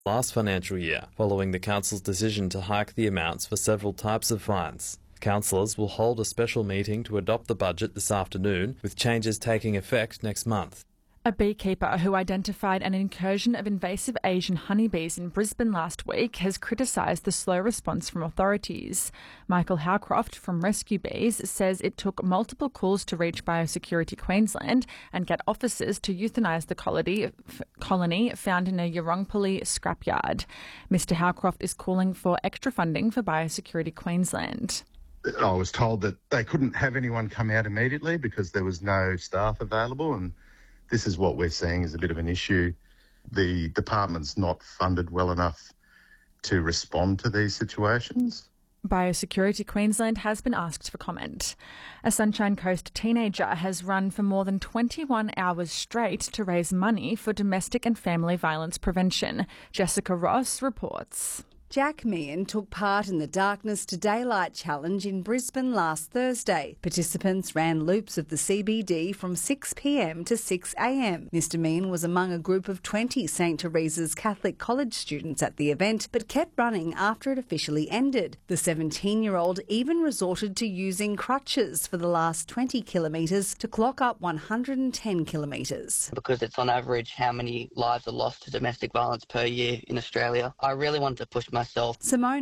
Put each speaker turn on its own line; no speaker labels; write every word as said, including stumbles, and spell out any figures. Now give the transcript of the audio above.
last financial year, following the council's decision to hike the amounts for several types of fines. Councillors will hold a special meeting to adopt the budget this afternoon, with changes taking effect next month.
A beekeeper who identified an incursion of invasive Asian honeybees in Brisbane last week has criticised the slow response from authorities. Michael Howcroft from Rescue Bees says it took multiple calls to reach Biosecurity Queensland and get officers to euthanise the colony, f- colony found in a Yurongpally scrapyard. Mister Howcroft is calling for extra funding for Biosecurity Queensland.
I was told that they couldn't have anyone come out immediately because there was no staff available, and this is what we're seeing as a bit of an issue. The department's not funded well enough to respond to these situations.
Biosecurity Queensland has been asked for comment. A Sunshine Coast teenager has run for more than twenty-one hours straight to raise money for domestic and family violence prevention. Jessica Ross reports.
Jack Meehan took part in the Darkness to Daylight Challenge in Brisbane last Thursday. Participants ran loops of the C B D from six p m to six a m. Mister Meehan was among a group of twenty St Teresa's Catholic College students at the event, but kept running after it officially ended. The seventeen-year-old even resorted to using crutches for the last twenty kilometres to clock up one hundred ten kilometres.
Because it's on average how many lives are lost to domestic violence per year in Australia, I really wanted to push my Myself.
Simone